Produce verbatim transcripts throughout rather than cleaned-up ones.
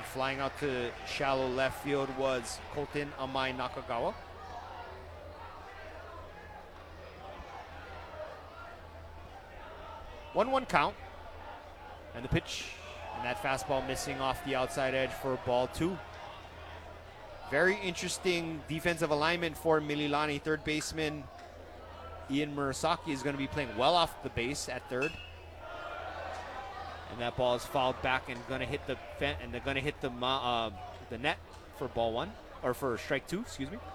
flying out to shallow left field was Colton Amai Nakagawa. one one count. And the pitch. And that fastball missing off the outside edge for ball two. Very interesting defensive alignment for Mililani. Third baseman Ian Murasaki is going to be playing well off the base at third. And that ball is fouled back and going to hit the fence, and they're going to hit the uh, the net for ball one, or for strike two, excuse me.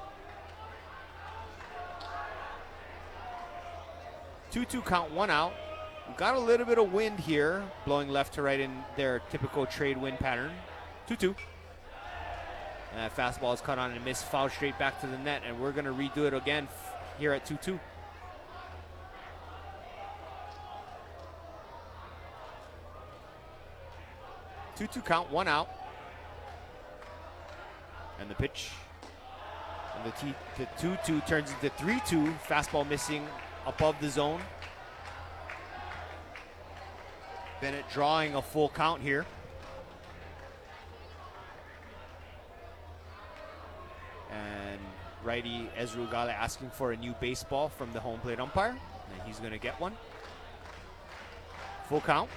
two two count, one out. We've got a little bit of wind here, blowing left to right in their typical trade wind pattern. two two. And that fastball is cut on and missed, foul straight back to the net, and we're going to redo it again here at two two. two two count, one out. And the pitch. And the, t- the two two turns into three two. Fastball missing above the zone. Bennett drawing a full count here. And righty Ezra Ugala asking for a new baseball from the home plate umpire. And he's going to get one. Full count.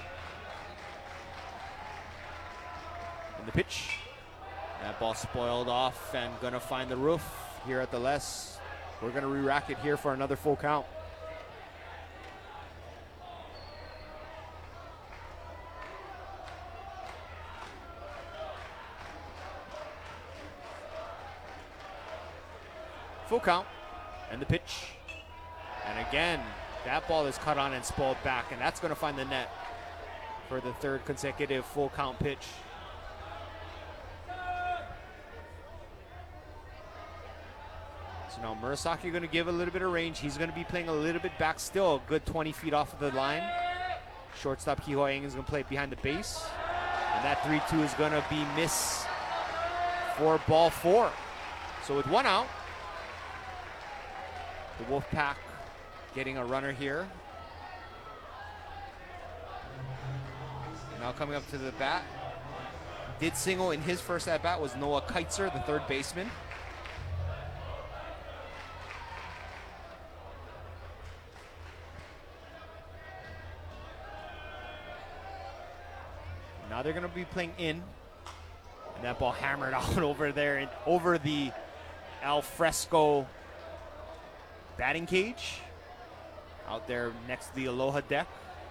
And the pitch. That ball spoiled off and going to find the roof here at the less. We're going to re-rack it here for another full count. Full count, and the pitch. And again, that ball is cut on and spoiled back, and that's going to find the net for the third consecutive full count pitch. So now Murasaki going to give a little bit of range. He's going to be playing a little bit back still, a good twenty feet off of the line. Shortstop Kihoyang is going to play it behind the base. And that three two is going to be miss for ball four. So with one out, the Wolfpack getting a runner here. Now coming up to the bat. Did single in his first at bat was Noah Keitzer, the third baseman. Now they're going to be playing in. And that ball hammered out over there and over the al fresco batting cage out there next to the Aloha deck.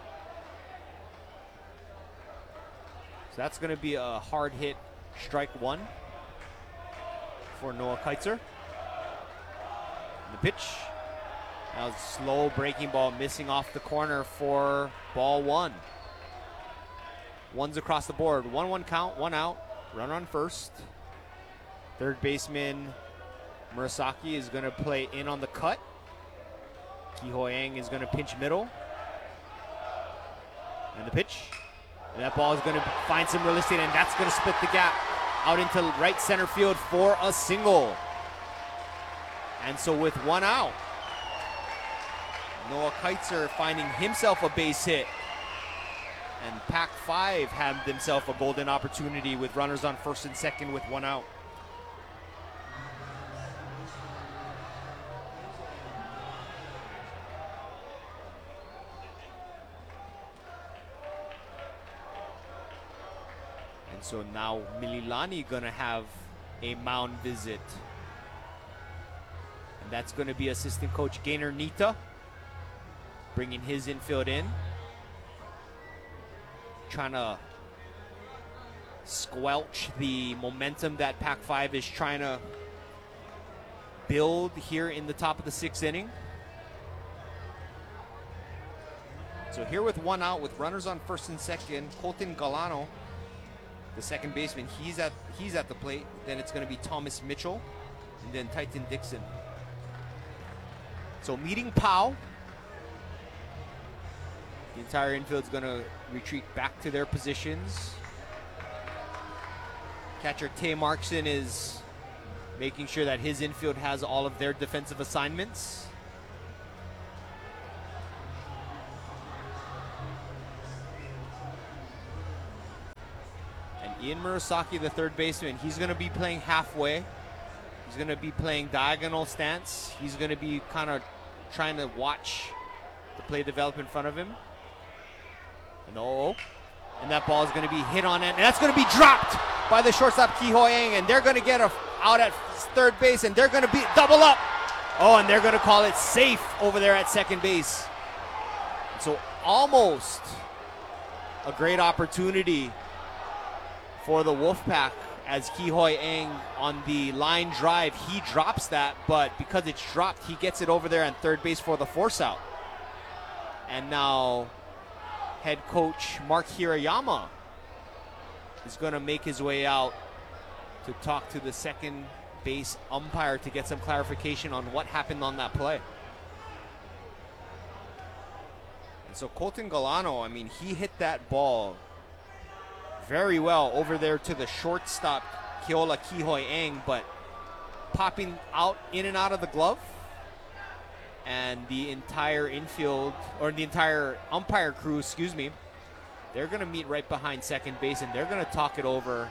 So that's going to be a hard hit, strike one for Noah Keitzer. And the pitch. That was a slow breaking ball missing off the corner for ball one. One's across the board. one one count, one out. Runner on first. Third baseman Murasaki is going to play in on the cut. Kihoyang is going to pinch middle. And the pitch. And that ball is going to find some real estate, and that's going to split the gap out into right center field for a single. And so with one out, Noah Keitzer finding himself a base hit. And Pac five had himself a golden opportunity with runners on first and second with one out. And so now Mililani gonna have a mound visit. And that's gonna be assistant coach Gaynor Nita, bringing his infield in. Trying to squelch the momentum that Pac five is trying to build here in the top of the sixth inning. So here with one out, with runners on first and second, Colton Galano, the second baseman, he's at he's at the plate. Then it's going to be Thomas Mitchell, and then Titan Dixon. So meeting Powell. The entire infield's going to retreat back to their positions. Catcher Tay Markson is making sure that his infield has all of their defensive assignments. And Ian Murasaki, the third baseman, he's going to be playing halfway. He's going to be playing diagonal stance. He's going to be kind of trying to watch the play develop in front of him. And oh, and that ball is going to be hit on it, and that's going to be dropped by the shortstop Kiho Yang, and they're going to get a, out at third base, and they're going to be double up. Oh, and they're going to call it safe over there at second base. So almost a great opportunity for the Wolfpack as Kiho Yang on the line drive. He drops that, but because it's dropped, he gets it over there on third base for the force out. And now head coach Mark Hirayama is going to make his way out to talk to the second base umpire to get some clarification on what happened on that play. And so Colton Galano, I mean, he hit that ball very well over there to the shortstop Keola Kiho Yang, but popping out in and out of the glove, and the entire infield, or the entire umpire crew, excuse me, they're going to meet right behind second base, and they're going to talk it over.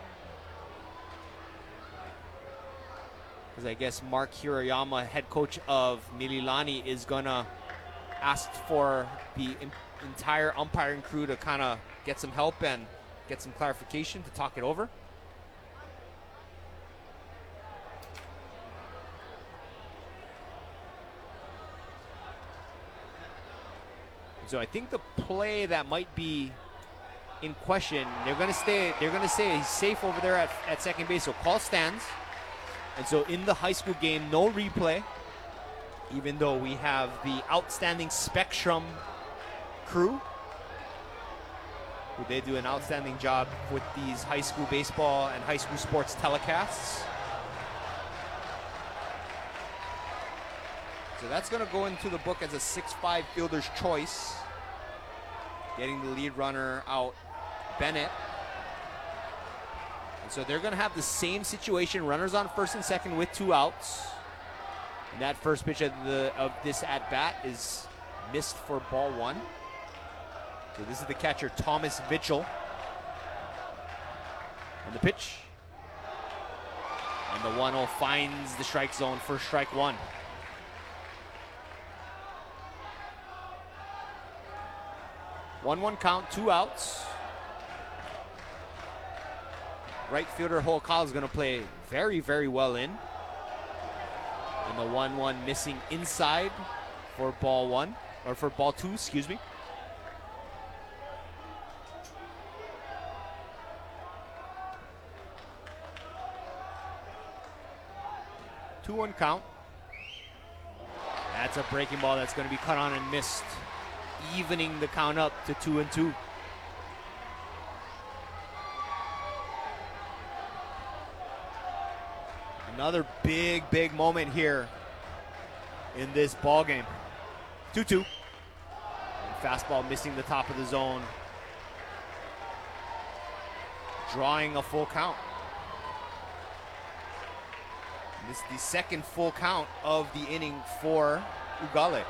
Because I guess Mark Hirayama, head coach of Mililani, is going to ask for the in- entire umpiring crew to kind of get some help and get some clarification to talk it over. So I think the play that might be in question, they're going to stay. They're going to say he's safe over there at, at second base. So call stands. And so in the high school game, no replay. Even though we have the outstanding Spectrum crew, who they do an outstanding job with these high school baseball and high school sports telecasts. So that's going to go into the book as a six five fielder's choice. Getting the lead runner out, Bennett. And so they're going to have the same situation, runners on first and second with two outs. And that first pitch of, the, of this at-bat is missed for ball one. So this is the catcher, Thomas Mitchell. And the pitch. And the one oh finds the strike zone for strike one. one one count, two outs. Right fielder Ho'okala is going to play very, very well in. And the one one missing inside for ball one, or for ball two, excuse me. two one count. That's a breaking ball that's going to be cut on and missed, evening the count up to two and two. Another big, big moment here in this ball game. two two. Fastball missing the top of the zone. Drawing a full count. This is the second full count of the inning for Ugale.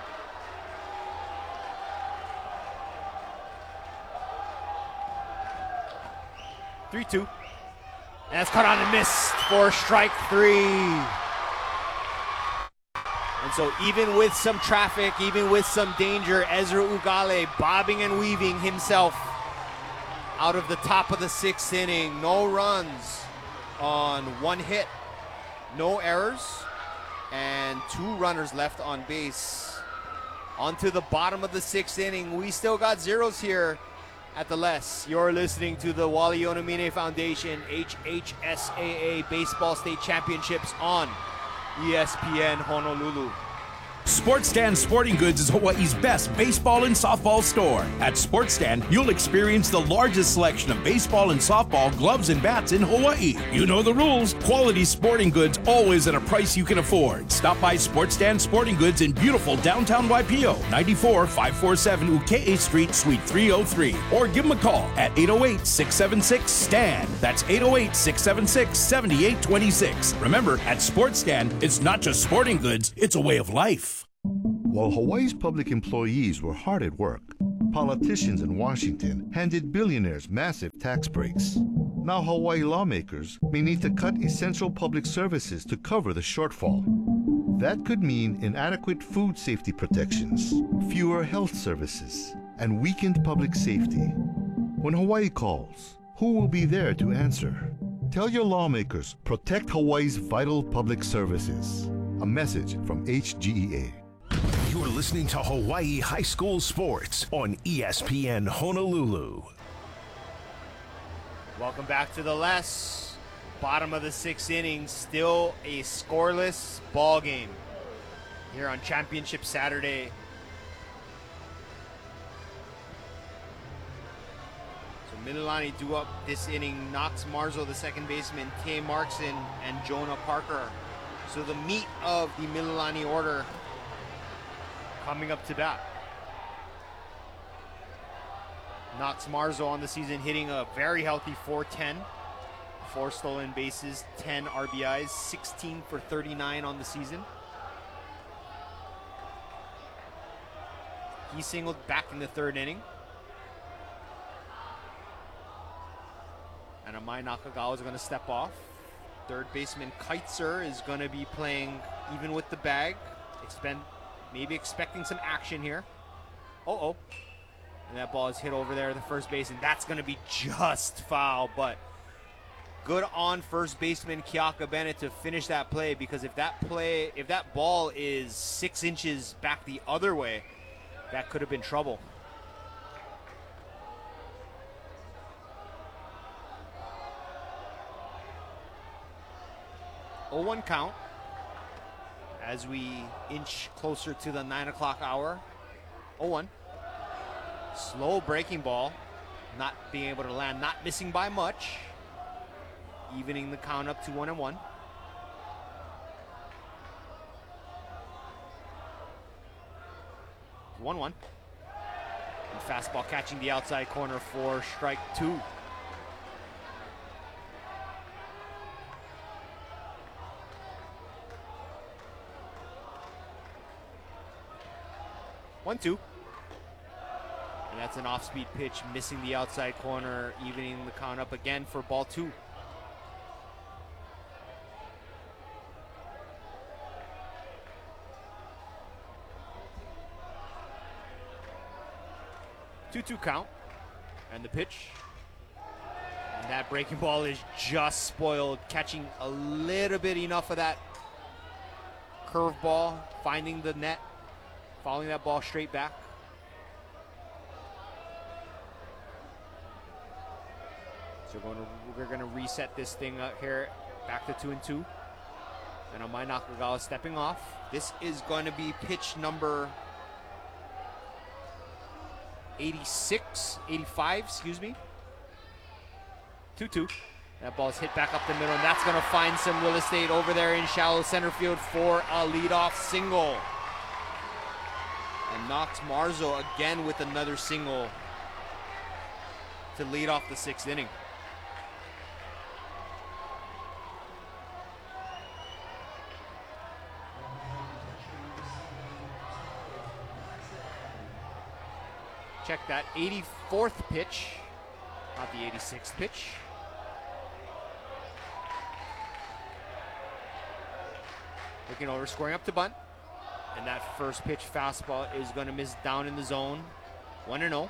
three two. And that's cut on and missed for strike three. And so even with some traffic, even with some danger, Ezra Ugale bobbing and weaving himself out of the top of the sixth inning. No runs on one hit, no errors, and two runners left on base. Onto the bottom of the sixth inning. We still got zeros here at the less. You're listening to the Wally Onamine Foundation H H S A A Baseball State Championships on E S P N Honolulu. Sports Stand Sporting Goods is Hawaii's best baseball and softball store. At Sports Stand, you'll experience the largest selection of baseball and softball gloves and bats in Hawaii. You know the rules. Quality sporting goods always at a price you can afford. Stop by Sports Stand Sporting Goods in beautiful downtown Waipio, ninety-four five forty-seven Uke'e Street, Suite three oh three. Or give them a call at eight oh eight, six seven six, S T A N D. That's eight oh eight, six seven six, seven eight two six. Remember, at Sports Stand, it's not just sporting goods, it's a way of life. While Hawaii's public employees were hard at work, politicians in Washington handed billionaires massive tax breaks. Now Hawaii lawmakers may need to cut essential public services to cover the shortfall. That could mean inadequate food safety protections, fewer health services, and weakened public safety. When Hawaii calls, who will be there to answer? Tell your lawmakers, protect Hawaii's vital public services. A message from H G E A. You're listening to Hawaii High School Sports on E S P N Honolulu. Welcome back to the less. Bottom of the sixth inning, still a scoreless ball game here on Championship Saturday. So Mililani due up this inning. Knox Marzo, the second baseman, Tay Markson, and Jonah Parker. So the meat of the Mililani order coming up to bat. Knox Marzo on the season hitting a very healthy four ten. Four stolen bases, ten R B Is, sixteen for thirty-nine on the season. He singled back in the third inning. And Amai Nakagawa is going to step off. Third baseman Keitzer is going to be playing even with the bag. Expend, maybe expecting some action here. Uh-oh. And that ball is hit over there at the first base, and that's going to be just foul, but good on first baseman Kiaka Bennett to finish that play, because if that play, if that ball is six inches back the other way, that could have been trouble. oh one count as we inch closer to the nine o'clock hour. oh one. Slow breaking ball, not being able to land, not missing by much, evening the count up to one and one. one one. And fastball catching the outside corner for strike two. one two. And that's an off-speed pitch, missing the outside corner, evening the count up again for ball two. two two count, and the pitch. And that breaking ball is just spoiled, catching a little bit enough of that curveball, finding the net, following that ball straight back. So we're going to, we're going to reset this thing up here, back to two and two. And Amai Nakagawa stepping off. This is going to be pitch number eighty-six, eighty-five, excuse me. two two. That ball is hit back up the middle, and that's going to find some real estate over there in shallow center field for a leadoff single. And Knox Marzo again with another single to lead off the sixth inning. Check that, eighty-fourth pitch, not the eighty-sixth pitch. Looking over, scoring up to bunt. And that first pitch fastball is going to miss down in the zone. one and oh.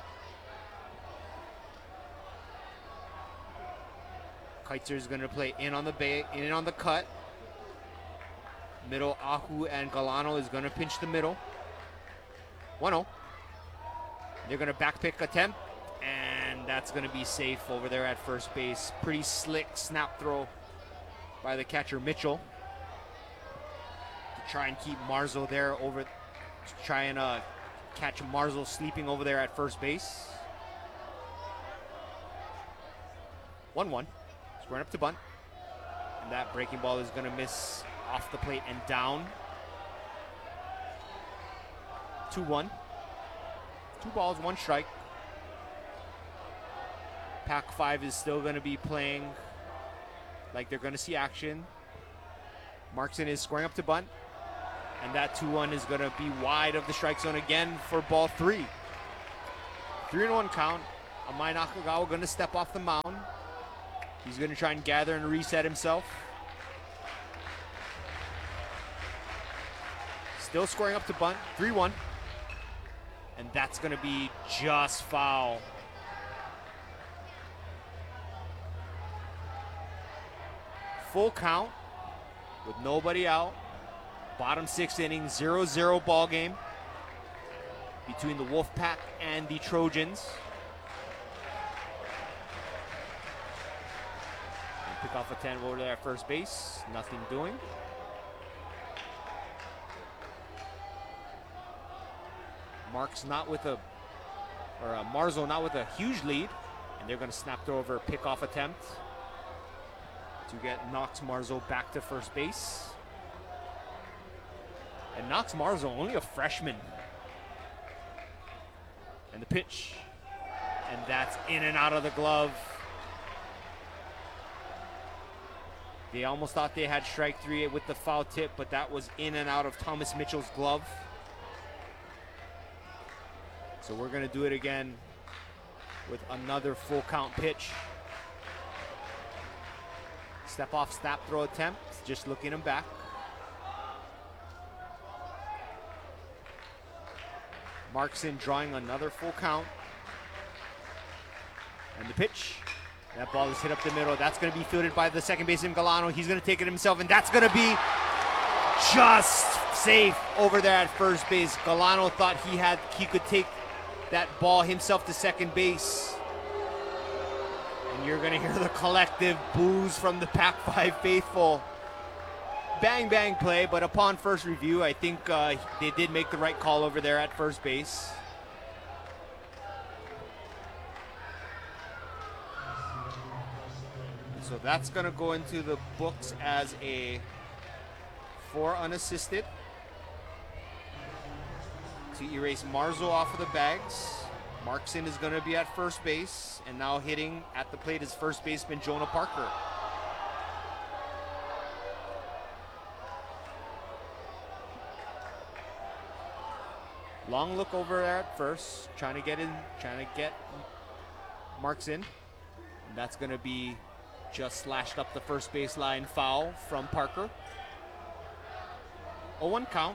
Keitzer is going to play in on the bay, in on the cut. Middle, Ahu and Galano is going to pinch the middle. one oh. They're going to backpick attempt, and that's going to be safe over there at first base. Pretty slick snap throw by the catcher Mitchell to try and keep Marzo there over, to try and uh, catch Marzo sleeping over there at first base. one one. Squaring up to bunt, and that breaking ball is going to miss off the plate and down. two one. Two balls, one strike. Pac five is still going to be playing like they're going to see action. Markson is squaring up to bunt, and that two one is going to be wide of the strike zone again for ball three. Three and one count. Amai Nakagawa going to step off the mound. He's going to try and gather and reset himself. Still scoring up to bunt, three one. And that's going to be just foul. Full count with nobody out. Bottom six inning, zero zero ball game between the Wolfpack and the Trojans. And pick off a ten over there at first base. Nothing doing. Mark's not with a, or uh, Marzo not with a huge lead, and they're going to snap throw over pickoff attempt to get Knox Marzo back to first base. And Knox Marzo, only a freshman. And the pitch, and that's in and out of the glove. They almost thought they had strike three with the foul tip, but that was in and out of Thomas Mitchell's glove. So we're going to do it again with another full count pitch. Step off, snap throw attempt, just looking him back. Markson drawing another full count. And the pitch. That ball is hit up the middle. That's going to be fielded by the second baseman Galano. He's going to take it himself, and that's going to be just safe over there at first base. Galano thought he had he could take that ball himself to second base. And you're going to hear the collective boos from the Pac five faithful. Bang, bang play, but upon first review, I think uh, they did make the right call over there at first base. So that's going to go into the books as a four unassisted to erase Marzo off of the bags. Markson is going to be at first base, and now hitting at the plate is first baseman Jonah Parker. Long look over there at first, trying to get in, trying to get Markson. And that's going to be just slashed up the first baseline, foul from Parker. oh one count.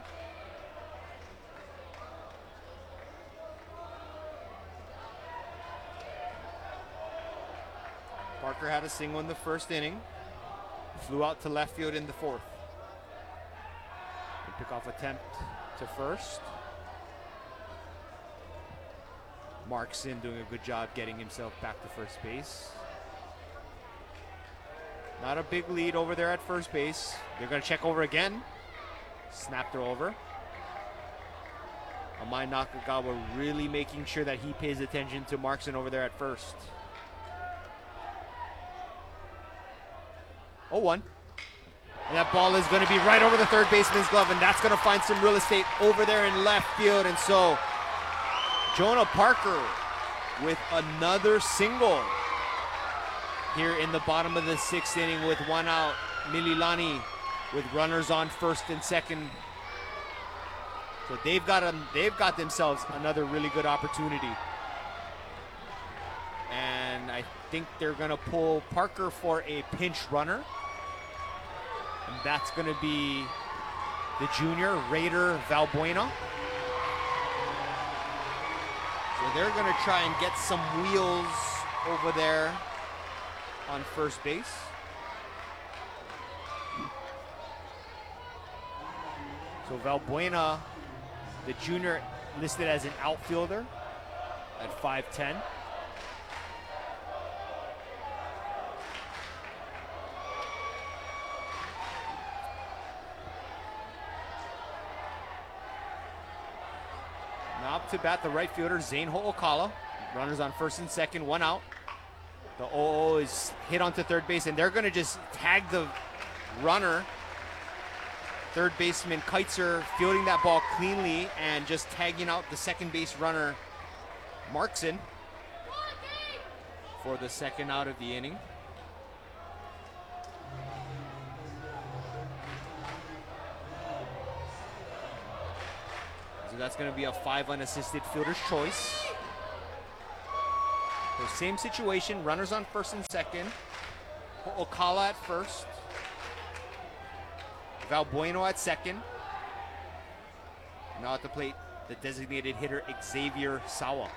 Parker had a single in the first inning. Flew out to left field in the fourth. And pickoff attempt to first. Markson doing a good job getting himself back to first base. Not a big lead over there at first base. They're going to check over again. Snap throw over. Amai Nakagawa really making sure that he pays attention to Markson over there at first. oh one. And that ball is going to be right over the third baseman's glove, and that's going to find some real estate over there in left field. And so Jonah Parker with another single here in the bottom of the sixth inning with one out. Mililani with runners on first and second. So they've got a, they've got themselves another really good opportunity. And I think they're going to pull Parker for a pinch runner. And that's going to be the junior, Raider Valbuena. So they're going to try and get some wheels over there on first base. So Valbuena, the junior, listed as an outfielder at five ten. Now up to bat the right fielder, Zane Ho'okala. Runners on first and second, one out. The oh oh is hit onto third base, and they're going to just tag the runner. Third baseman Keitzer fielding that ball cleanly and just tagging out the second base runner, Markson, for the second out of the inning. So that's going to be a five unassisted fielder's choice. So same situation, runners on first and second. Ocala at first. Valbueno at second. Now at the plate, the designated hitter Xavier Sawa.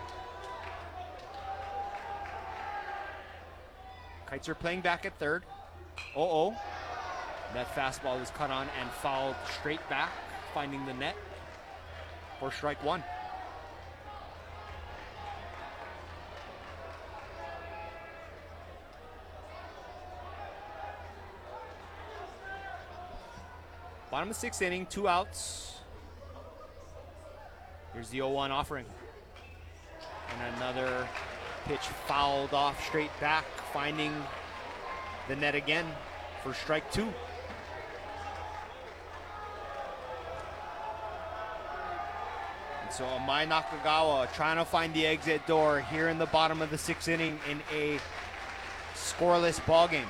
Kites are playing back at third. Uh-oh. That fastball is cut on and fouled straight back, finding the net for strike one. Bottom of the sixth inning, two outs. Here's the oh one offering. And another pitch fouled off straight back, finding the net again for strike two. And so Amai Nakagawa trying to find the exit door here in the bottom of the sixth inning in a scoreless ball game.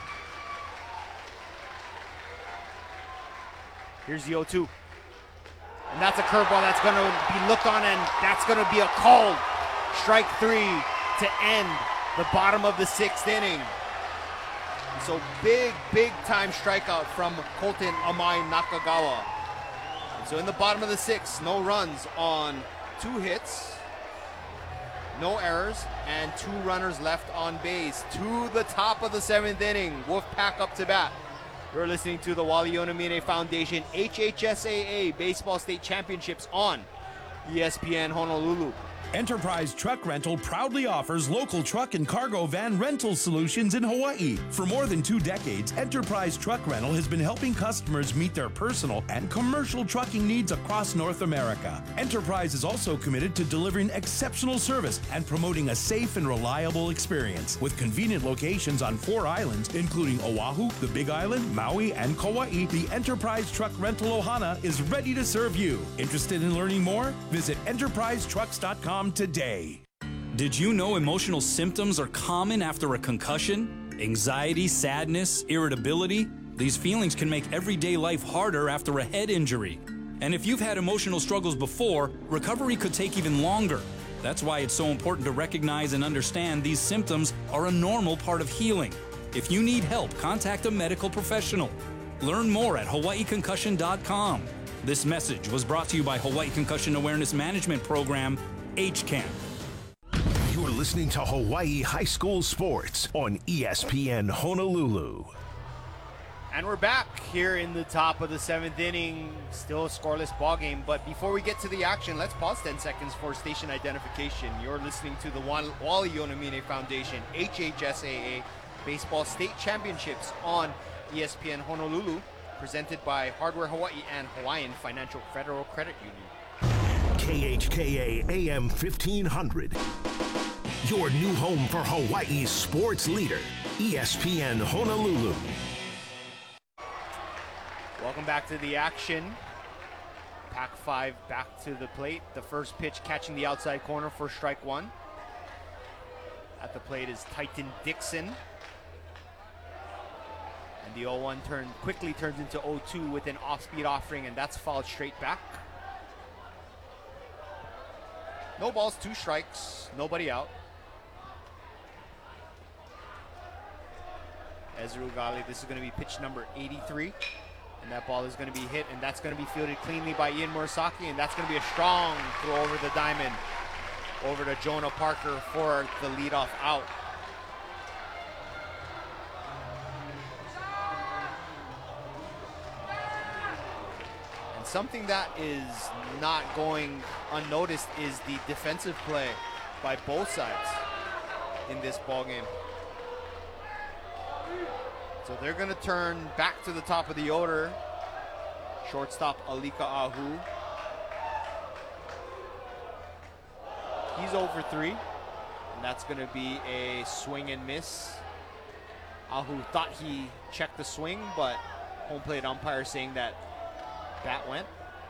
Here's the oh two. And that's a curveball that's going to be looked on, and that's going to be a called strike three to end the bottom of the sixth inning. So big, big time strikeout from Colton Amai Nakagawa. And so in the bottom of the sixth, no runs on two hits, no errors, and two runners left on base. To the top of the seventh inning, Wolfpack up to bat. You're listening to the Wally Onamine Foundation H H S A A Baseball State Championships on E S P N Honolulu. Enterprise Truck Rental proudly offers local truck and cargo van rental solutions in Hawaii. For more than two decades, Enterprise Truck Rental has been helping customers meet their personal and commercial trucking needs across North America. Enterprise is also committed to delivering exceptional service and promoting a safe and reliable experience. With convenient locations on four islands, including Oahu, the Big Island, Maui, and Kauai, the Enterprise Truck Rental Ohana is ready to serve you. Interested in learning more? Visit enterprise trucks dot com today. Did you know emotional symptoms are common after a concussion? Anxiety, sadness, irritability? These feelings can make everyday life harder after a head injury. And if you've had emotional struggles before, recovery could take even longer. That's why it's so important to recognize and understand these symptoms are a normal part of healing. If you need help, contact a medical professional. Learn more at hawaii concussion dot com. This message was brought to you by Hawaii Concussion Awareness Management Program, H C A M. You're listening to Hawaii High School Sports on E S P N Honolulu. And we're back here in the top of the seventh inning, still a scoreless ball game. But before we get to the action, let's pause ten seconds for station identification. You're listening to the Wally Onamine Foundation H H S A A Baseball State Championships on E S P N Honolulu, presented by Hardware Hawaii and Hawaiian Financial Federal Credit Union. K H K A A M fifteen hundred. Your new home for Hawaii's sports leader, E S P N Honolulu. Welcome back to the action. Pack five back to the plate. The first pitch catching the outside corner for strike one. At the plate is Titan Dixon. And the oh one turn quickly turns into oh two with an off-speed offering, and that's fouled straight back. No balls, two strikes, nobody out. Ezra Ugali, this is going to be pitch number eighty-three. And that ball is going to be hit, and that's going to be fielded cleanly by Ian Murasaki, and that's going to be a strong throw over the diamond, over to Jonah Parker for the leadoff out. And something that is not going unnoticed is the defensive play by both sides in this ball game. So they're going to turn back to the top of the order. Shortstop Alika Ahu. He's over three, and that's going to be a swing and miss. Ahu thought he checked the swing, but home plate umpire saying that bat went.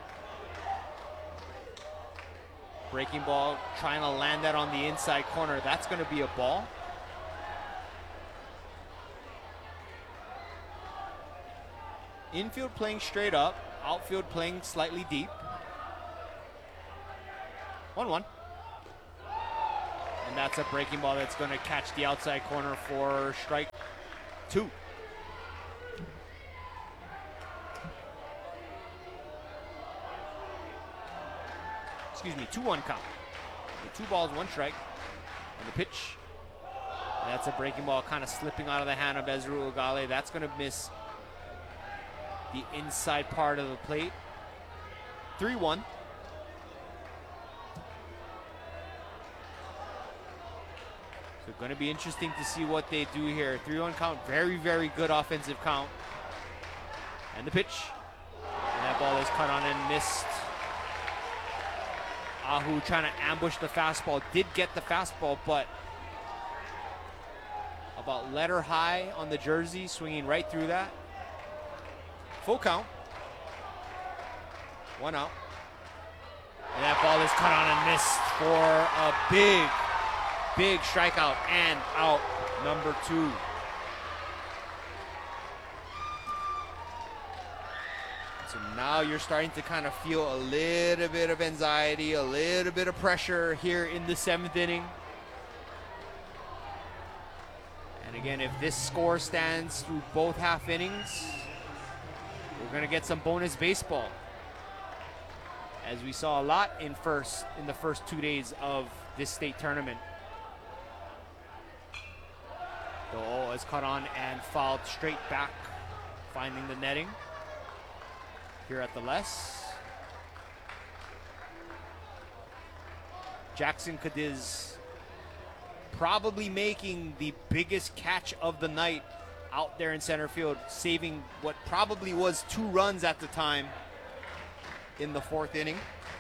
Breaking ball, trying to land that on the inside corner. That's going to be a ball. Infield playing straight up, outfield playing slightly deep. one one. And that's a breaking ball that's going to catch the outside corner for strike two. excuse me, two one count. So two balls, one strike on the pitch. And that's a breaking ball kind of slipping out of the hand of Ezra Ugale. That's going to miss the inside part of the plate. three one. So going to be interesting to see what they do here. three one count, very, very good offensive count. And the pitch. And that ball is cut on and missed. Ahu trying to ambush the fastball. Did get the fastball, but about letter high on the jersey, swinging right through that. Full count. One out. And that ball is cut on and missed for a big, big strikeout and out number two. So now you're starting to kind of feel a little bit of anxiety, a little bit of pressure here in the seventh inning. And again, if this score stands through both half innings, we're going to get some bonus baseball, as we saw a lot in first in the first two days of this state tournament. The ball is cut on and fouled straight back, finding the netting here at the less. Jackson Cadiz probably making the biggest catch of the night out there in center field, saving what probably was two runs at the time in the fourth inning.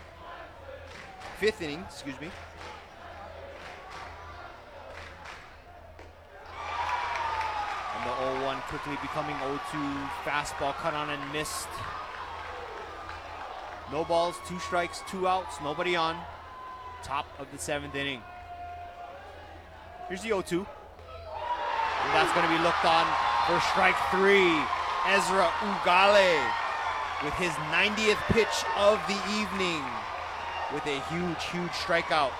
Fifth inning, excuse me. And the oh one quickly becoming oh two. Fastball cut on and missed. No balls, two strikes, two outs, nobody on. Top of the seventh inning. Here's the oh two. And that's going to be looked on for strike three. Ezra Ugale with his ninetieth pitch of the evening with a huge, huge strikeout.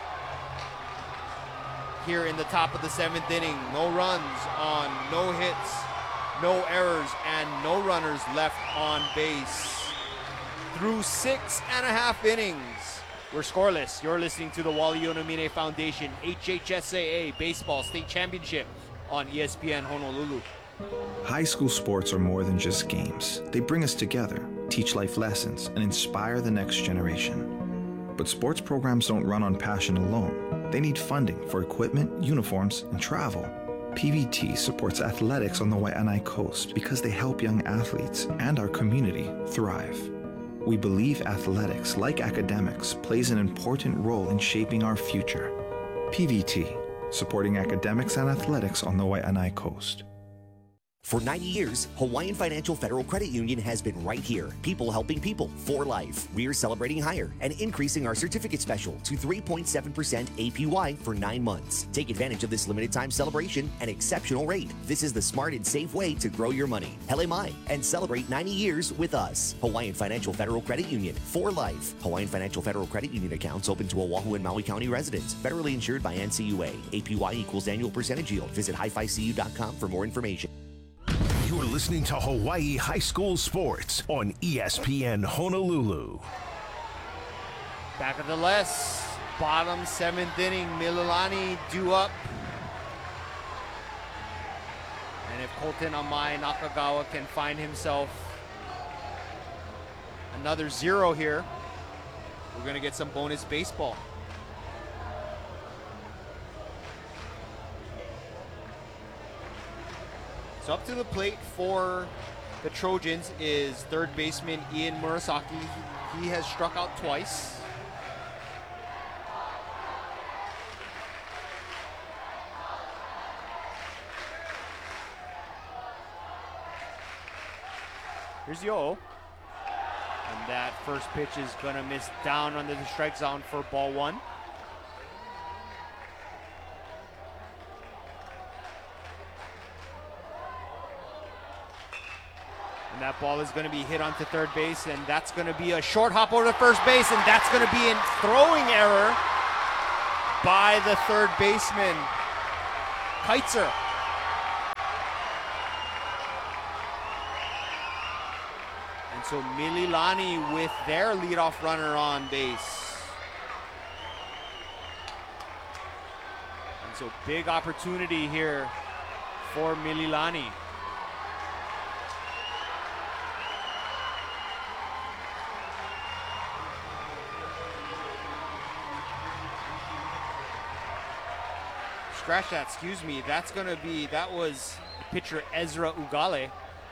Here in the top of the seventh inning. No runs on, no hits, no errors, and no runners left on base. Through six and a half innings, we're scoreless. You're listening to the Wally Onamine Foundation H H S A A Baseball State Championship on E S P N Honolulu. High school sports are more than just games. They bring us together, teach life lessons, and inspire the next generation. But sports programs don't run on passion alone. They need funding for equipment, uniforms, and travel. P V T supports athletics on the Waianae Coast because they help young athletes and our community thrive. We believe athletics, like academics, plays an important role in shaping our future. P V T, supporting academics and athletics on the Waianae Coast. For ninety years, Hawaiian Financial Federal Credit Union has been right here. People helping people for life. We're celebrating higher and increasing our certificate special to three point seven percent A P Y for nine months. Take advantage of this limited time celebration and exceptional rate. This is the smart and safe way to grow your money. Hele mai, and celebrate ninety years with us. Hawaiian Financial Federal Credit Union for life. Hawaiian Financial Federal Credit Union accounts open to Oahu and Maui County residents. Federally insured by N C U A. A P Y equals annual percentage yield. Visit hi fi c u dot com for more information. You're listening to Hawaii High School Sports on E S P N Honolulu. Back of the less, bottom seventh inning, Mililani due up. And if Colton Amai Nakagawa can find himself another zero here, we're going to get some bonus baseball. So up to the plate for the Trojans is third baseman Ian Murasaki. He has struck out twice. Here's the oh. And that first pitch is going to miss down under the strike zone for ball one. And that ball is going to be hit onto third base, and that's going to be a short hop over to first base, and that's going to be a throwing error by the third baseman, Keitzer. And so Mililani with their leadoff runner on base. So big opportunity here for Mililani. Scratch that, excuse me. That's going to be, that was pitcher Ezra Ugale.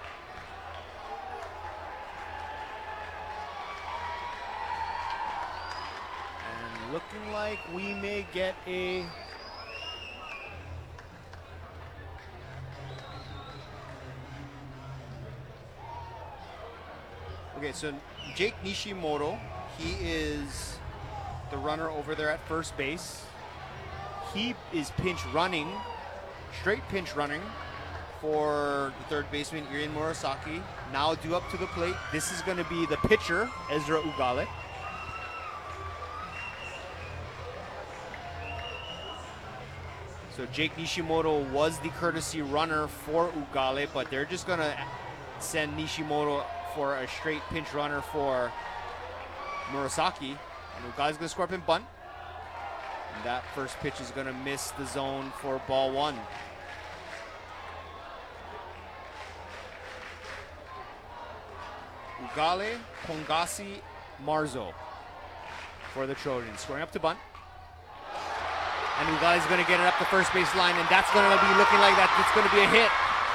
And looking like we may get a Okay, so Jake Nishimoto, he is the runner over there at first base. He is pinch running, straight pinch running for the third baseman, Irin Murasaki. Now due up to the plate. This is going to be the pitcher, Ezra Ugale. So Jake Nishimoto was the courtesy runner for Ugale, but they're just going to send Nishimoto for a straight pinch runner for Murasaki. And Ugale's going to score up and bunt. And that first pitch is going to miss the zone for ball one. Ugale, Pongasi, Marzo for the Trojans. Scoring up to bunt. And Ugale's going to get it up the first base line, and that's going to be looking like that. It's going to be a hit.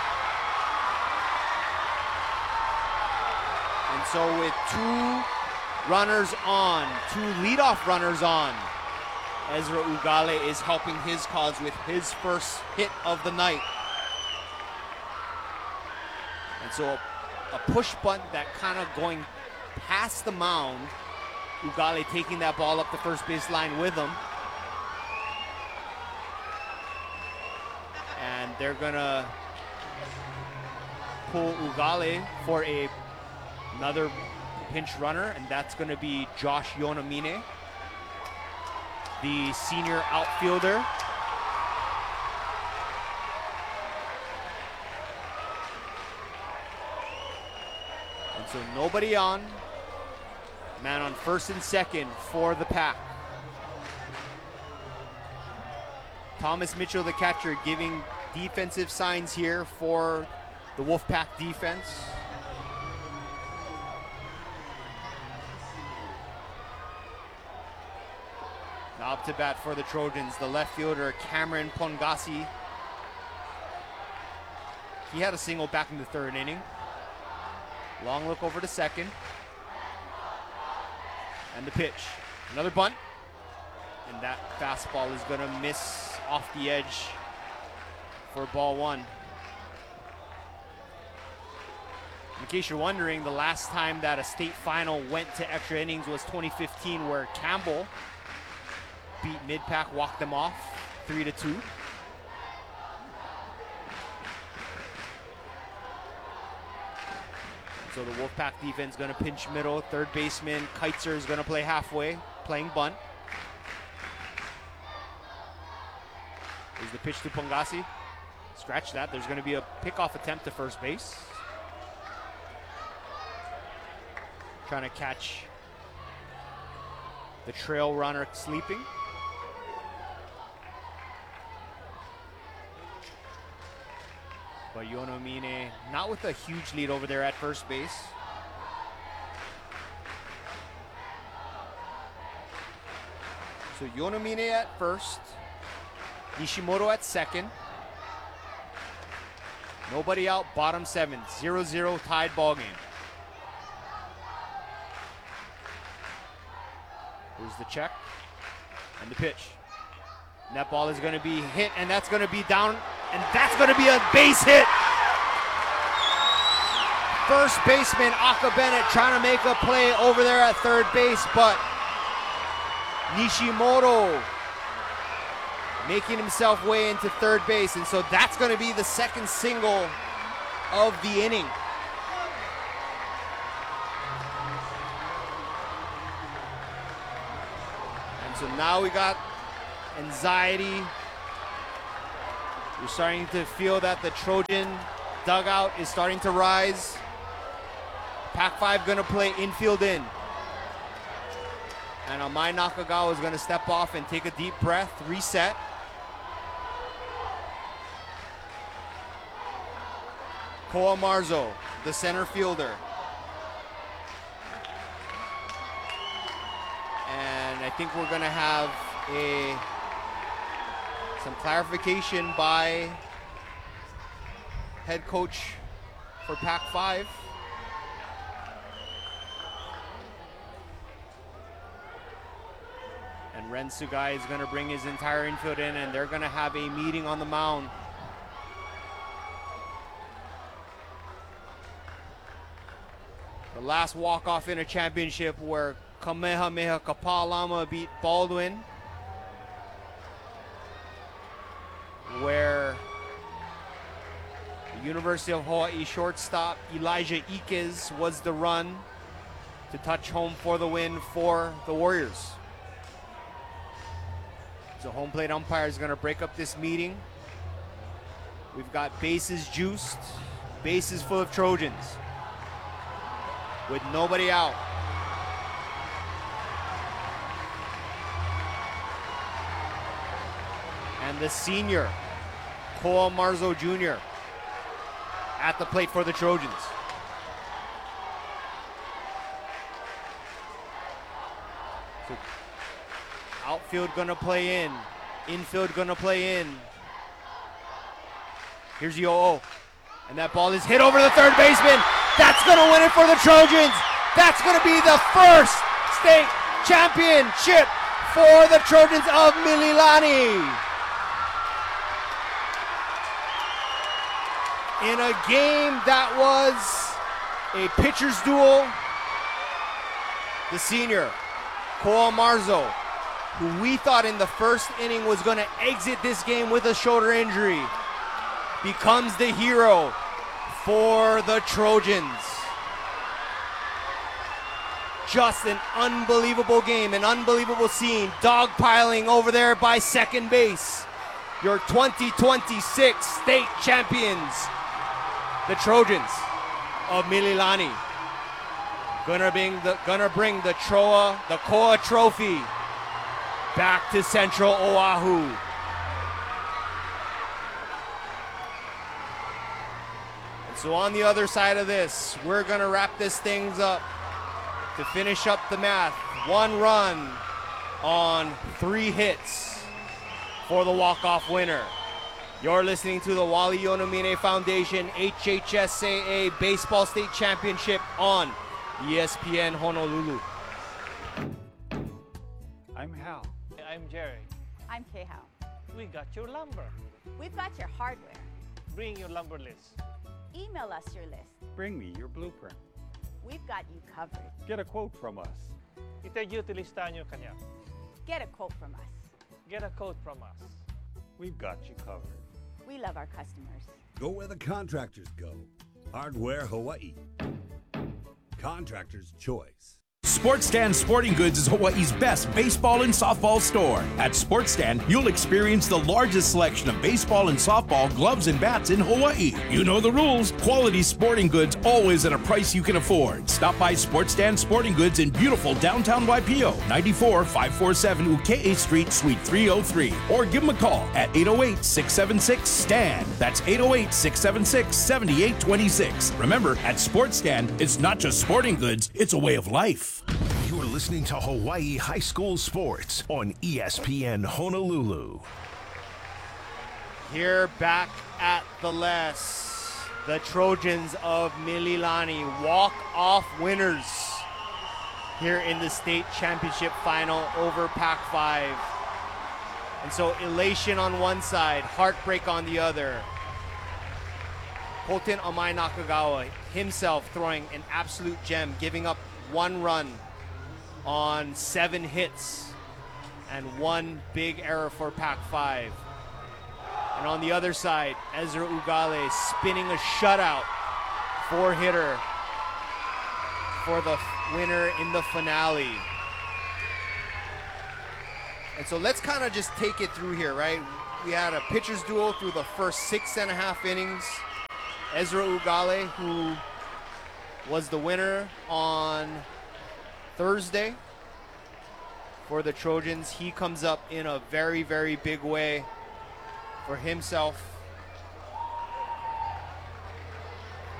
And so with two runners on, two leadoff runners on, Ezra Ugale is helping his cause with his first hit of the night. And so a push bunt that kind of going past the mound. Ugale taking that ball up the first base line with him. And they're gonna pull Ugale for a another pinch runner, and that's gonna be Josh Yonamine, the senior outfielder. And so nobody on. Man on first and second for the Pack. Thomas Mitchell, the catcher, giving defensive signs here for the Wolfpack defense. Now up to bat for the Trojans, the left fielder, Cameron Pongasi. He had a single back in the third inning. Long look over to second. And the pitch. Another bunt. And that fastball is going to miss off the edge for ball one. In case you're wondering, the last time that a state final went to extra innings was twenty fifteen, where Campbell beat Mid-Pack, walked them off three to two. So the Wolfpack defense going to pinch middle. Third baseman Keitzer is going to play halfway, playing bunt. Here's the pitch to Pongasi. Scratch that. There's going to be a pickoff attempt to first base. Trying to catch the trail runner sleeping. But Yonomine not with a huge lead over there at first base. So Yonomine at first. Nishimoto at second. Nobody out, bottom seven. zero zero tied ball game. Here's the check and the pitch. And that ball is going to be hit, and that's going to be down, and that's going to be a base hit. First baseman Aka Bennett trying to make a play over there at third base, but Nishimoto making himself way into third base, and so that's going to be the second single of the inning. And so now we got anxiety. You're starting to feel that the Trojan dugout is starting to rise. Pac five going to play infield in. And Amai Nakagawa is going to step off and take a deep breath, reset. Koa Marzo, the center fielder. And I think we're going to have a some clarification by head coach for Pac five. And Ren Sugai is going to bring his entire infield in, and they're going to have a meeting on the mound. The last walk-off in a championship where Kamehameha Kapalama beat Baldwin, where the University of Hawaii shortstop Elijah Iquez was the run to touch home for the win for the Warriors. So home plate umpire is going to break up this meeting. We've got bases juiced, bases full of Trojans, with nobody out. And the senior, Koa Marzo Junior, at the plate for the Trojans. So outfield gonna play in, infield gonna play in. Here's Yo'o, and that ball is hit over the third baseman. That's gonna win it for the Trojans. That's gonna be the first state championship for the Trojans of Mililani. In a game that was a pitcher's duel, the senior, Koa Marzo, who we thought in the first inning was going to exit this game with a shoulder injury, becomes the hero for the Trojans. Just an unbelievable game, an unbelievable scene. Dogpiling over there by second base. Your twenty twenty-six state champions, the Trojans of Mililani. Gonna bring the gonna bring the Troa, the Koa Trophy back to Central Oahu. And so on the other side of this, we're gonna wrap this things up to finish up the math. One run on three hits for the walk-off winner. You're listening to the Wally Yonomine Foundation H H S A A Baseball State Championship on E S P N Honolulu. I'm Hal. I'm Jerry. I'm Kehao. We got your lumber. We've got your hardware. Bring your lumber list. Email us your list. Bring me your blueprint. We've got you covered. Get a quote from us. Itajuti listahan nyo kanya. Get a quote from us. Get a quote from us. We've got you covered. We love our customers. Go where the contractors go. Hardware Hawaii. Contractor's choice. Sports Stand Sporting Goods is Hawaii's best baseball and softball store. At Sports Stand, you'll experience the largest selection of baseball and softball gloves and bats in Hawaii. You know the rules. Quality sporting goods always at a price you can afford. Stop by Sports Stand Sporting Goods in beautiful downtown Waipio, ninety-four five forty-seven Uke'e Street, Suite three oh three. Or give them a call at eight oh eight, six seven six, S T A N D. That's eight oh eight, six seven six, seven eight two six. Remember, at Sports Stand, it's not just sporting goods, it's a way of life. You're listening to Hawaii High School Sports on E S P N Honolulu. Here back at the Les, the Trojans of Mililani, walk-off winners here in the state championship final over Pac five. And so elation on one side, heartbreak on the other. Kolten Amai Nakagawa himself throwing an absolute gem, giving up one run on seven hits and one big error for Pac five. And on the other side, Ezra Ugale spinning a shutout, four-hitter for the winner in the finale. And so let's kind of just take it through here, right? We had a pitcher's duel through the first six and a half innings. Ezra Ugale, who was the winner on Thursday for the Trojans, he comes up in a very, very big way for himself.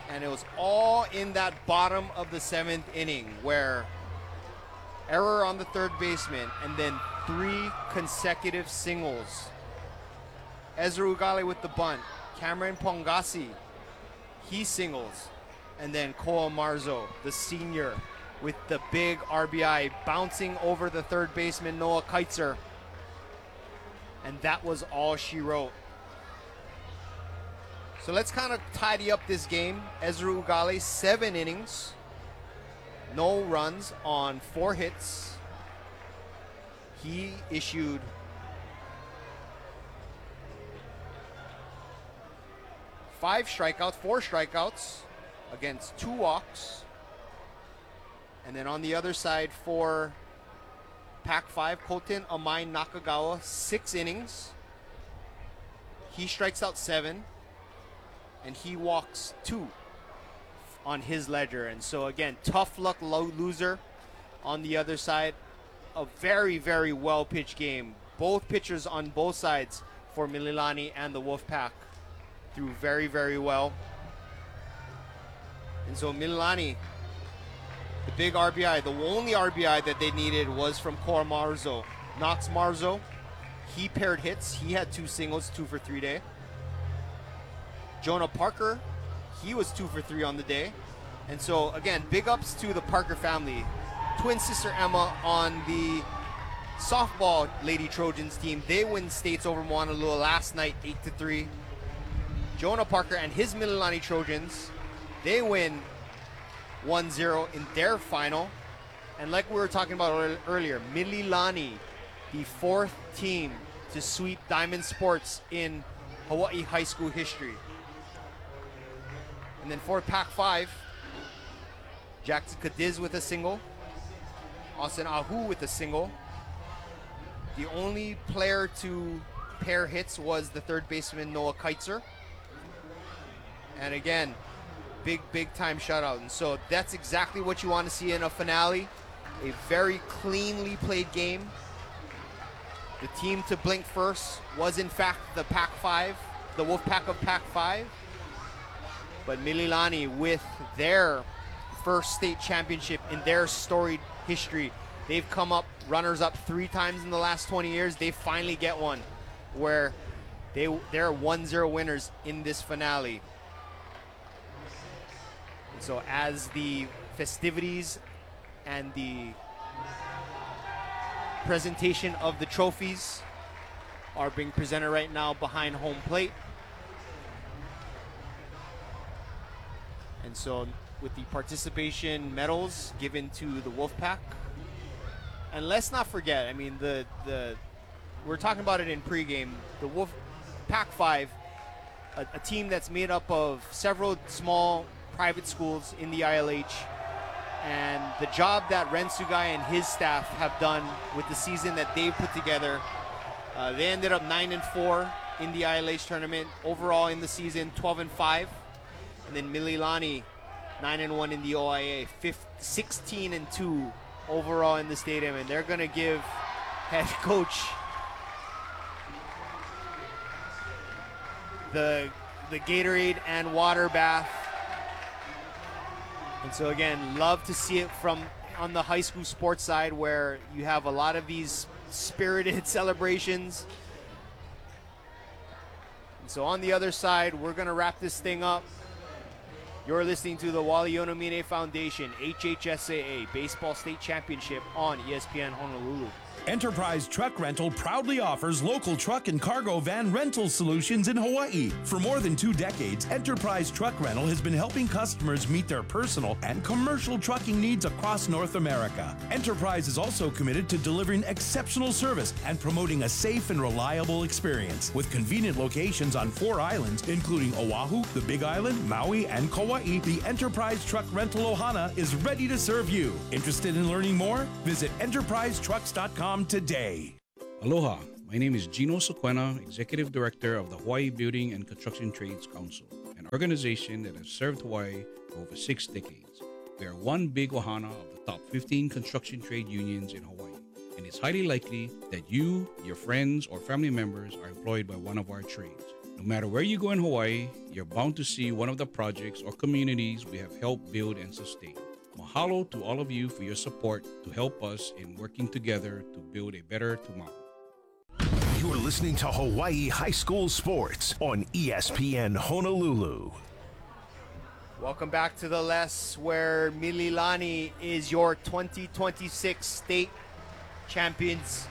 And it was all in that bottom of the seventh inning where error on the third baseman and then three consecutive singles. Ezra Ugale with the bunt. Cameron Pongasi, he singles. And then Koa Marzo, the senior, with the big R B I bouncing over the third baseman, Noah Keitzer. And that was all she wrote. So let's kind of tidy up this game. Ezra Ugale, seven innings, no runs on four hits. He issued five strikeouts, four strikeouts against two walks. And then on the other side for Pac five, Koten Amai Nakagawa, six innings. He strikes out seven, and he walks two on his ledger. And so again, tough luck lo- loser on the other side. A very, very well-pitched game. Both pitchers on both sides for Mililani and the Wolfpack threw very, very well. And so Mililani, the big R B I, the only R B I that they needed was from Koa Marzo. Knox Marzo, he paired hits. He had two singles, two for three day. Jonah Parker, he was two for three on the day. And so, again, big ups to the Parker family. Twin sister Emma on the softball Lady Trojans team. They win states over Moanalua last night, eight to three. Jonah Parker and his Mililani Trojans, they win one zero in their final. And like we were talking about earlier, Mililani, the fourth team to sweep Diamond Sports in Hawaii high school history. And then for Pac five, Jackson Cadiz with a single. Austin Ahu with a single. The only player to pair hits was the third baseman Noah Keitzer. And again, big, big time shutout. And so that's exactly what you want to see in a finale. A very cleanly played game. The team to blink first was in fact the Pac five, the Wolfpack of Pac five. But Mililani, with their first state championship in their storied history, they've come up runners-up three times in the last twenty years. They finally get one where they, they're one zero winners in this finale. And so as the festivities and the presentation of the trophies are being presented right now behind home plate. And so with the participation medals given to the Wolfpack. And let's not forget, I mean, the the we're talking about it in pregame, the Wolf Pac five, a, a team that's made up of several small private schools in the I L H. And the job that Ren Sugai and his staff have done with the season that they've put together, uh, they ended up nine and four in the I L H tournament. Overall in the season, twelve and five. And then Mililani, nine and one in the O I A, sixteen and two overall in the stadium. And they're going to give head coach the the Gatorade and water bath. And so again, love to see it from on the high school sports side where you have a lot of these spirited celebrations. And so on the other side, we're going to wrap this thing up. You're listening to the Wally Onomine Foundation H H S A A Baseball State Championship on E S P N Honolulu. Enterprise Truck Rental proudly offers local truck and cargo van rental solutions in Hawaii. For more than two decades, Enterprise Truck Rental has been helping customers meet their personal and commercial trucking needs across North America. Enterprise is also committed to delivering exceptional service and promoting a safe and reliable experience. With convenient locations on four islands, including Oahu, the Big Island, Maui, and Kauai, the Enterprise Truck Rental Ohana is ready to serve you. Interested in learning more? Visit enterprise trucks dot com today. Aloha, my name is Gino Sequena, Executive Director of the Hawaii Building and Construction Trades Council, an organization that has served Hawaii for over six decades. We are one big ohana of the top fifteen construction trade unions in Hawaii, and it's highly likely that you, your friends, or family members are employed by one of our trades. No matter where you go in Hawaii, you're bound to see one of the projects or communities we have helped build and sustain. Mahalo to all of you for your support to help us in working together to build a better tomorrow. You're listening to Hawaii High School Sports on E S P N Honolulu. Welcome back to the Les, where Mililani is your twenty twenty-six state champions.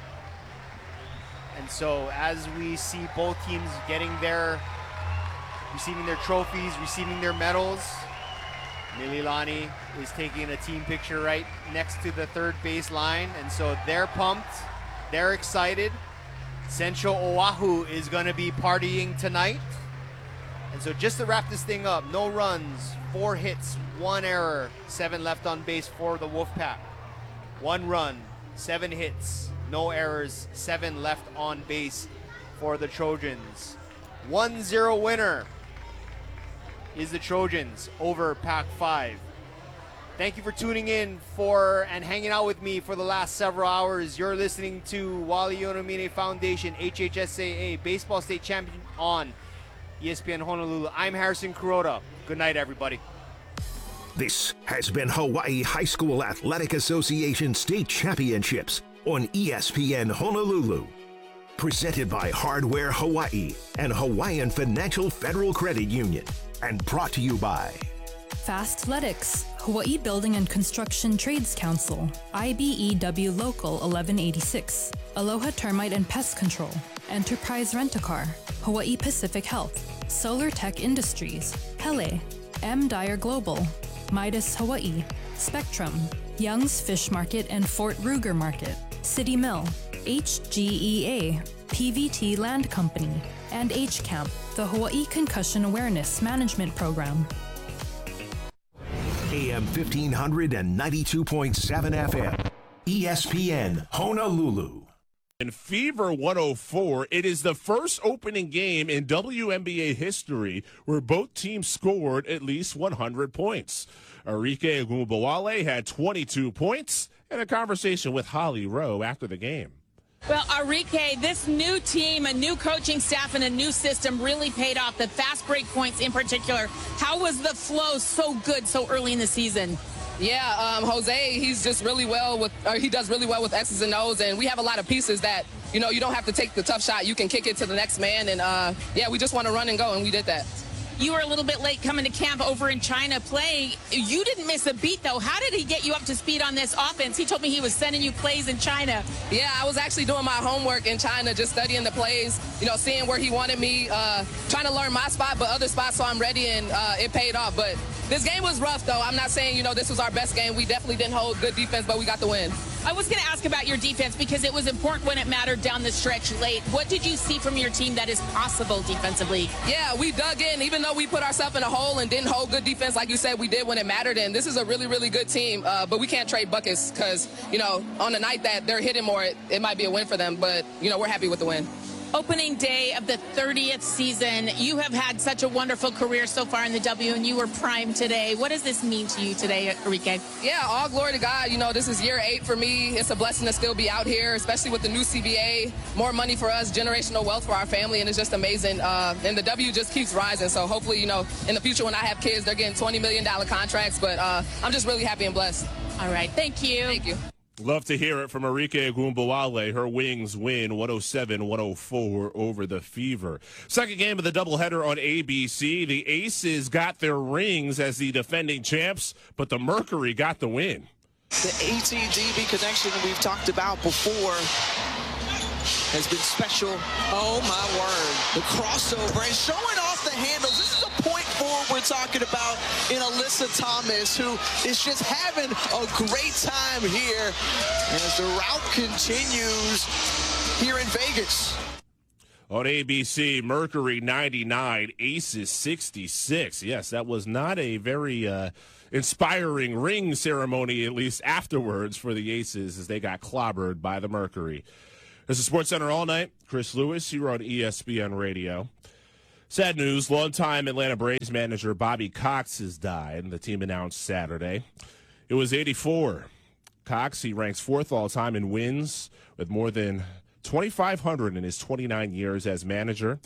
And so as we see both teams getting their, receiving their trophies, receiving their medals, Mililani is taking a team picture right next to the third base line. And so they're pumped, they're excited. Central Oahu is going to be partying tonight. And so just to wrap this thing up, no runs, four hits, one error, seven left on base for the Wolfpack. One run, seven hits, no errors, seven left on base for the Trojans. one zero winner is the Trojans over Pac five. Thank you for tuning in for and hanging out with me for the last several hours. You're listening to Wali Onomine Foundation H H S A A Baseball State Champion on E S P N Honolulu. I'm Harrison Kuroda. Good night, everybody. This has been Hawaii High School Athletic Association State Championships on E S P N Honolulu. Presented by Hardware Hawaii and Hawaiian Financial Federal Credit Union. And brought to you by Fastletics, Hawaii Building and Construction Trades Council, I B E W Local eleven eighty-six, Aloha Termite and Pest Control, Enterprise Rent-A-Car, Hawaii Pacific Health, Solar Tech Industries, Hele, M. Dyer Global, Midas Hawaii, Spectrum, Young's Fish Market and Fort Ruger Market, City Mill, H G E A, P V T Land Company, and H CAMP, the Hawaii Concussion Awareness Management Program. A M fifteen hundred and ninety-two point seven F M, E S P N Honolulu. In Fever one oh four, it is the first opening game in W N B A history where both teams scored at least one hundred points. Arike Ogunbowale had twenty-two points, and a conversation with Holly Rowe after the game. Well, Arike, this new team, a new coaching staff, and a new system really paid off. The fast break points in particular. How was the flow so good so early in the season? Yeah, um, Jose, he's just really well with, or he does really well with X's and O's, and we have a lot of pieces that, you know, you don't have to take the tough shot. You can kick it to the next man, and, uh, yeah, we just want to run and go, and we did that. You were a little bit late coming to camp over in China playing. You didn't miss a beat, though. How did he get you up to speed on this offense? He told me he was sending you plays in China. Yeah, I was actually doing my homework in China, just studying the plays, you know, seeing where he wanted me, uh, trying to learn my spot, but other spots so I'm ready, and uh, it paid off. But this game was rough, though. I'm not saying, you know, this was our best game. We definitely didn't hold good defense, but we got the win. I was going to ask about your defense because it was important when it mattered down the stretch late. What did you see from your team that is possible defensively? Yeah, we dug in, even though we put ourselves in a hole and didn't hold good defense like you said we did when it mattered. And this is a really, really good team, uh, but we can't trade buckets because, you know, on the night that they're hitting more, it, it might be a win for them. But, you know, we're happy with the win. Opening day of the thirtieth season. You have had such a wonderful career so far in the W, and you were primed today. What does this mean to you today, Arike? Yeah, all glory to God. You know, this is year eight for me. It's a blessing to still be out here, especially with the new C B A. More money for us, generational wealth for our family, and it's just amazing. Uh, and the W just keeps rising. So hopefully, you know, in the future when I have kids, they're getting twenty million dollars contracts. But uh, I'm just really happy and blessed. All right. Thank you. Thank you. Love to hear it from Arike Ogunbowale. Her Wings win one oh seven one oh four over the Fever. Second game of the doubleheader on A B C. The Aces got their rings as the defending champs, but the Mercury got the win. The A T D B connection we've talked about before has been special. Oh, my word. The crossover and showing off the handles. This is a point forward we're talking about in Alyssa Thomas, who is just having a great time here as the route continues here in Vegas. On A B C, Mercury ninety-nine, Aces sixty-six. Yes, that was not a very uh, inspiring ring ceremony, at least afterwards, for the Aces as they got clobbered by the Mercury. This is Sports Center all night. Chris Lewis here on E S P N Radio. Sad news, longtime Atlanta Braves manager Bobby Cox has died, the team announced Saturday. It was eighty-four. Cox, he ranks fourth all-time in wins with more than twenty-five hundred in his twenty-nine years as manager.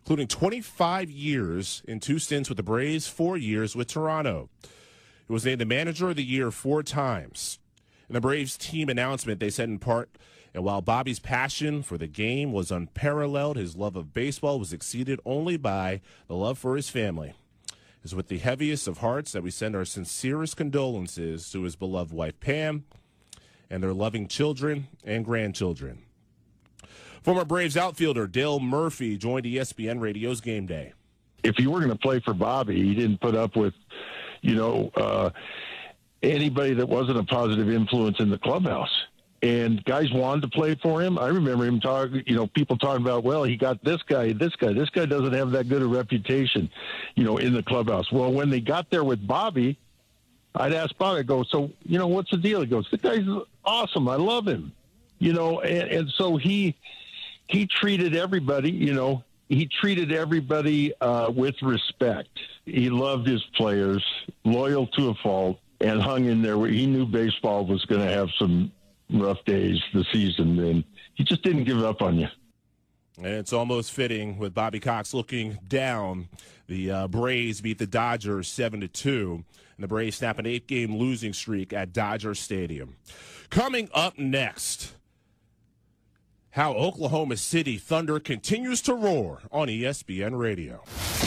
including twenty-five years in two stints with the Braves, four years with Toronto. He was named the Manager of the Year four times. In the Braves team announcement, they said in part, and while Bobby's passion for the game was unparalleled, his love of baseball was exceeded only by the love for his family. It's with the heaviest of hearts that we send our sincerest condolences to his beloved wife, Pam, and their loving children and grandchildren. Former Braves outfielder Dale Murphy joined E S P N Radio's Game Day. If you were going to play for Bobby, he didn't put up with, you know, uh, anybody that wasn't a positive influence in the clubhouse. And guys wanted to play for him. I remember him talking, you know, people talking about, well, he got this guy, this guy. This guy doesn't have that good a reputation, you know, in the clubhouse. Well, when they got there with Bobby, I'd ask Bobby, I go, so, you know, what's the deal? He goes, the guy's awesome. I love him. You know, and, and so he he treated everybody, you know, he treated everybody uh, with respect. He loved his players, loyal to a fault, and hung in there. He knew baseball was going to have some rough days this season, and he just didn't give up on you. And it's almost fitting with Bobby Cox looking down. The uh, Braves beat the Dodgers seven to two, and the Braves snap an eight-game losing streak at Dodger Stadium. Coming up next, how Oklahoma City Thunder continues to roar on E S P N Radio.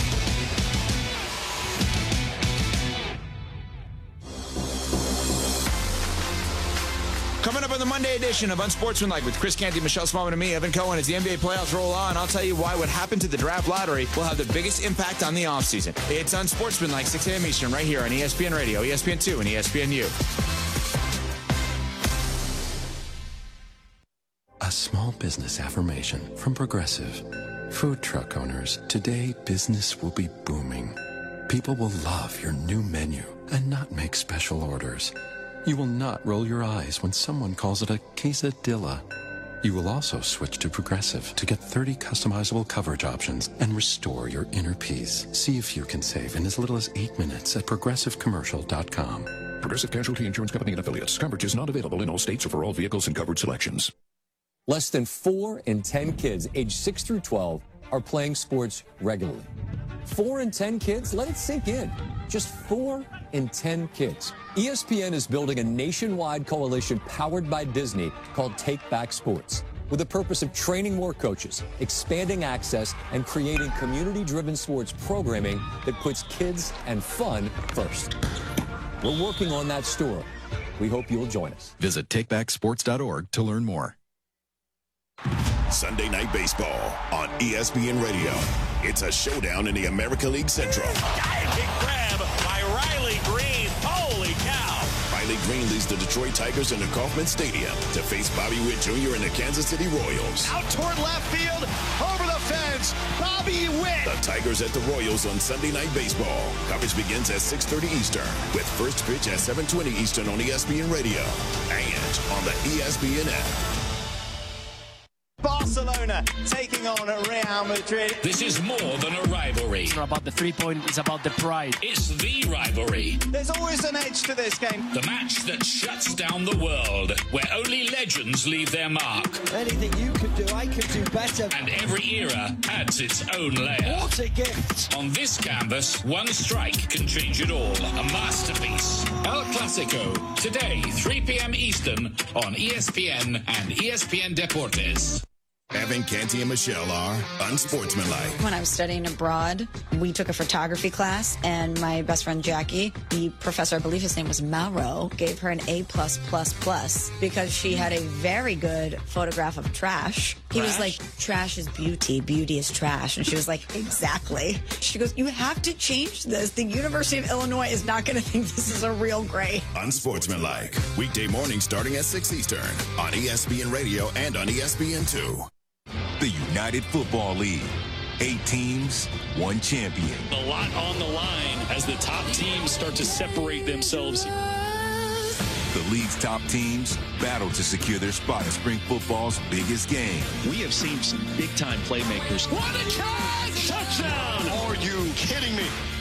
Coming up on the Monday edition of Unsportsmanlike with Chris Canty, Michelle Smallman, and me, Evan Cohen, as the N B A playoffs roll on, I'll tell you why what happened to the draft lottery will have the biggest impact on the offseason. It's Unsportsmanlike, six a.m. Eastern, right here on E S P N Radio, E S P N two, and E S P N U. A small business affirmation from Progressive. Food truck owners, today business will be booming. People will love your new menu and not make special orders. You will not roll your eyes when someone calls it a quesadilla. You will also switch to Progressive to get thirty customizable coverage options and restore your inner peace. See if you can save in as little as eight minutes at progressive commercial dot com. Progressive Casualty Insurance Company and Affiliates. Coverage is not available in all states or for all vehicles and coverage selections. Less than four in ten kids aged six through twelve are playing sports regularly. Four in ten kids? Let it sink in. Just four in ten kids. E S P N is building a nationwide coalition powered by Disney called Take Back Sports, with the purpose of training more coaches, expanding access, and creating community-driven sports programming that puts kids and fun first. We're working on that story. We hope you'll join us. Visit take back sports dot org to learn more. Sunday Night Baseball on E S P N Radio. It's a showdown in the American League Central. Big grab by Riley Green. Holy cow. Riley Green leads the Detroit Tigers into Kauffman Stadium to face Bobby Witt Junior and the Kansas City Royals. Out toward left field, over the fence, Bobby Witt. The Tigers at the Royals on Sunday Night Baseball. Coverage begins at six thirty Eastern with first pitch at seven twenty Eastern on E S P N Radio and on the E S P N app. Barcelona taking on Real Madrid. This is more than a rivalry. It's not about the three-point, it's about the pride. It's the rivalry. There's always an edge to this game. The match that shuts down the world, where only legends leave their mark. Anything you could do, I could do better. And every era adds its own layer. What a gift. On this canvas, one strike can change it all. A masterpiece. El Clasico, today, three p.m. Eastern on E S P N and E S P N Deportes. Evan, Canty, and Michelle are Unsportsmanlike. When I was studying abroad, we took a photography class, and my best friend Jackie, the professor, I believe his name was Mauro, gave her an A plus plus plus because she had a very good photograph of trash. He Trash? was like, trash is beauty, beauty is trash. And she was like, exactly. She goes, you have to change this. The University of Illinois is not going to think this is a real grade. Unsportsmanlike. Weekday morning starting at six Eastern on E S P N Radio and on E S P N two. The United Football League. Eight teams, one champion. A lot on the line as the top teams start to separate themselves. The league's top teams battle to secure their spot in spring football's biggest game. We have seen some big-time playmakers. What a catch! Touchdown! Are you kidding me?